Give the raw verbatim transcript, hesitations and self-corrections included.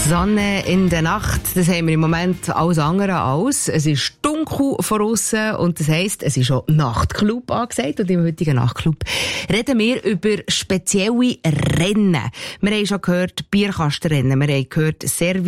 Sonne in der Nacht, das haben wir im Moment alles andere als. Es ist dunkel von aussen und das heisst, es ist auch Nachtclub angesagt. Und im heutigen Nachtclub reden wir über spezielle Rennen. Wir haben schon gehört Bierkastenrennen, wir haben gehört Servi